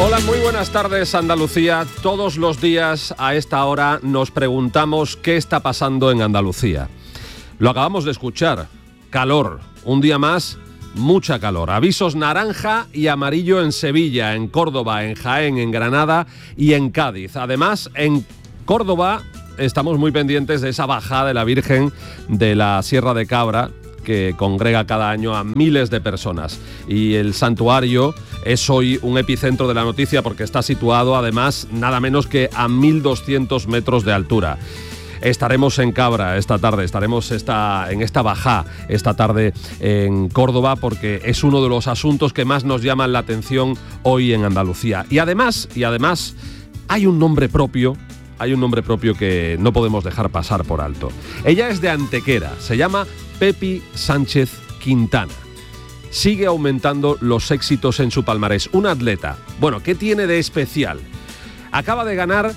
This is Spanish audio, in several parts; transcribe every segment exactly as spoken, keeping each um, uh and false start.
Hola, muy buenas tardes, Andalucía. Todos los días a esta hora nos preguntamos qué está pasando en Andalucía. Lo acabamos de escuchar. Calor. Un día más, mucha calor. Avisos naranja y amarillo en Sevilla, en Córdoba, en Jaén, en Granada y en Cádiz. Además, en Córdoba estamos muy pendientes de esa bajada de la Virgen de la Sierra de Cabra, que congrega cada año a miles de personas. Y el santuario es hoy un epicentro de la noticia porque está situado, además, nada menos que a mil doscientos metros de altura. Estaremos en Cabra esta tarde, estaremos esta, en esta bajada esta tarde en Córdoba, porque es uno de los asuntos que más nos llaman la atención hoy en Andalucía. Y además, y además hay un nombre propio, hay un nombre propio que no podemos dejar pasar por alto. Ella es de Antequera, se llama Pepi Sánchez Quintana. Sigue aumentando los éxitos en su palmarés. Un atleta. Bueno, ¿qué tiene de especial? Acaba de ganar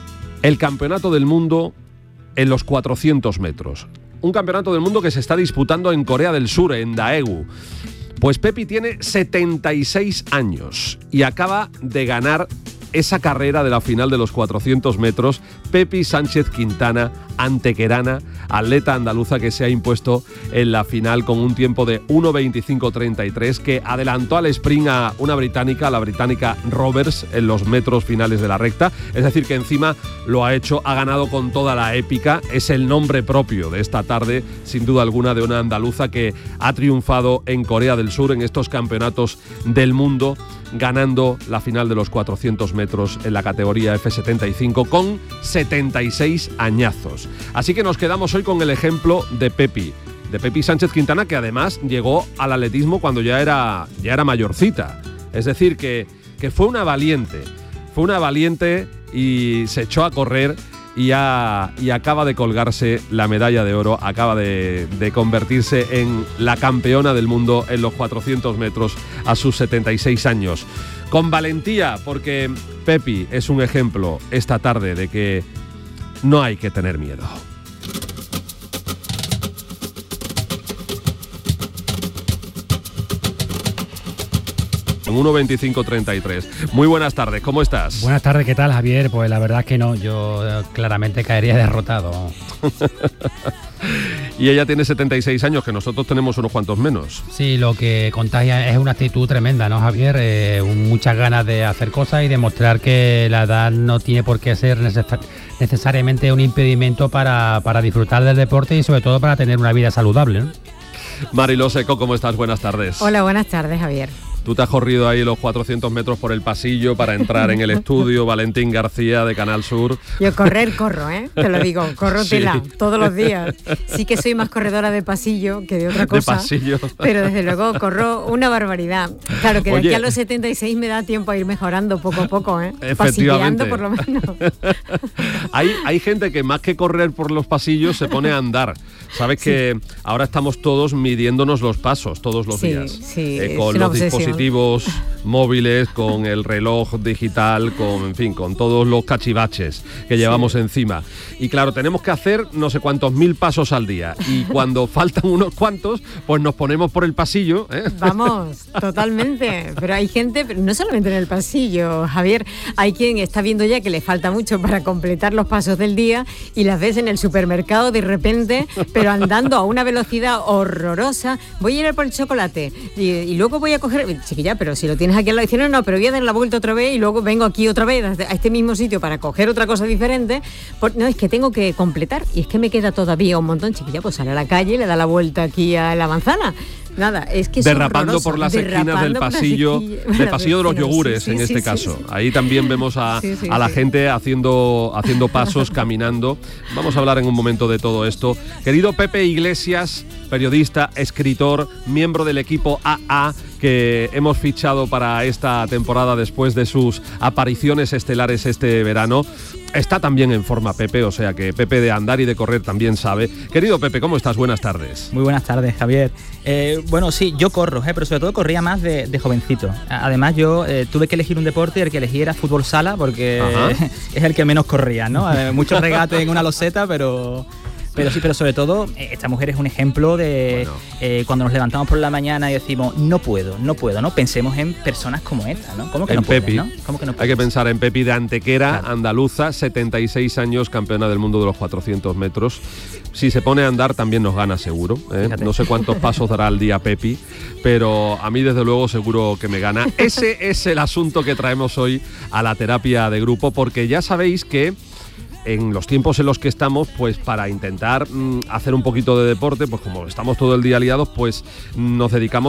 el Campeonato del Mundo en los cuatrocientos metros. Un Campeonato del Mundo que se está disputando en Corea del Sur, en Daegu. Pues Pepi tiene setenta y seis años y acaba de ganar esa carrera de la final de los cuatrocientos metros. Pepi Sánchez Quintana, antequerana, atleta andaluza que se ha impuesto en la final con un tiempo de uno veinticinco treinta y tres, que adelantó al sprint a una británica, la británica Roberts, en los metros finales de la recta. Es decir, que encima lo ha hecho, ha ganado con toda la épica. Es el nombre propio de esta tarde, sin duda alguna, de una andaluza que ha triunfado en Corea del Sur en estos campeonatos del mundo, ganando la final de los cuatrocientos metros en la categoría F setenta y cinco con setenta y seis añazos. Así que nos quedamos hoy con el ejemplo de Pepi, de Pepi Sánchez Quintana, que además llegó al atletismo cuando ya era, ya era mayorcita. Es decir, que, que fue una valiente, fue una valiente y se echó a correr y, ha, y acaba de colgarse la medalla de oro, acaba de, de convertirse en la campeona del mundo en los cuatrocientos metros a sus setenta y seis años. Con valentía, porque Pepi es un ejemplo esta tarde de que no hay que tener miedo. En uno veinticinco treinta y tres. Muy buenas tardes, ¿cómo estás? Buenas tardes, ¿qué tal, Javier? Pues la verdad es que no, yo claramente caería derrotado. Y ella tiene setenta y seis años, que nosotros tenemos unos cuantos menos. Sí, lo que contagia es una actitud tremenda, ¿no, Javier? Eh, muchas ganas de hacer cosas y demostrar que la edad no tiene por qué ser neces- necesariamente un impedimento para, para disfrutar del deporte y sobre todo para tener una vida saludable, ¿no? Mariló Seco, ¿cómo estás? Buenas tardes. Hola, buenas tardes, Javier. Tú te has corrido ahí los cuatrocientos metros por el pasillo para entrar en el estudio. Valentín García de Canal Sur. Yo correr, corro, ¿eh? Te lo digo, corro Sí. tela todos los días. Sí que soy más corredora de pasillo que de otra cosa. De pasillo. Pero desde luego corro una barbaridad. Claro que de Oye, aquí a los setenta y seis me da tiempo a ir mejorando poco a poco, ¿eh? Efectivamente. Pasilleando por lo menos. hay, hay gente que más que correr por los pasillos se pone a andar. Sabes Sí. que ahora estamos todos midiéndonos los pasos todos los Sí, días. sí, Eh, es con una los obsesión. dispositivos móviles, con el reloj digital, con, en fin, con todos los cachivaches que llevamos Sí. encima. Y claro, tenemos que hacer no sé cuántos mil pasos al día. Y cuando faltan unos cuantos, pues nos ponemos por el pasillo, ¿eh? Vamos, totalmente. Pero hay gente, pero no solamente en el pasillo, Javier, hay quien está viendo ya que le falta mucho para completar los pasos del día y las ves en el supermercado de repente, pero andando a una velocidad horrorosa. Voy a ir por el chocolate y, y luego voy a coger... Chiquilla, pero si lo tienes aquí al lado, dicen, no, no, pero voy a dar la vuelta otra vez y luego vengo aquí otra vez a este mismo sitio para coger otra cosa diferente. Por, no, es que tengo que completar y es que me queda todavía un montón. Chiquilla, pues sale a la calle, le da la vuelta aquí a la manzana. Nada, es que es derrapando horroroso. por las Derrapando esquinas del por las pasillo, esquillas- del pasillo de los Sí, sí, yogures, sí, en sí, este sí, caso. sí. Ahí también vemos a, Sí, sí, a la sí. gente haciendo, haciendo pasos, caminando. Vamos a hablar en un momento de todo esto. Querido Pepe Iglesias, periodista, escritor, miembro del equipo A A, que hemos fichado para esta temporada después de sus apariciones estelares este verano. Está también en forma Pepe, o sea que Pepe de andar y de correr también sabe. Querido Pepe, ¿cómo estás? Buenas tardes. Muy buenas tardes, Javier. Eh, bueno, sí, yo corro, eh, pero sobre todo corría más de, de jovencito. Además, yo eh, tuve que elegir un deporte y el que elegí era fútbol sala porque Ajá. es el que menos corría, ¿no? Eh, muchos regates en una loseta, pero... Pero sí, pero sobre todo, eh, esta mujer es un ejemplo de Bueno. eh, cuando nos levantamos por la mañana y decimos, no puedo, no puedo, ¿no? Pensemos en personas como esta, ¿no? ¿Cómo que En no puedes, Pepi. ¿no? ¿Cómo que no Hay puedes? que pensar en Pepi de Antequera, Claro. andaluza, setenta y seis años, campeona del mundo de los cuatrocientos metros. Si se pone a andar también nos gana seguro, ¿eh? Fíjate. No sé cuántos pasos dará al día Pepi, pero a mí desde luego seguro que me gana. Ese es el asunto que traemos hoy a la terapia de grupo, porque ya sabéis que en los tiempos en los que estamos, pues para intentar mm, hacer un poquito de deporte, pues como estamos todo el día liados, pues nos dedicamos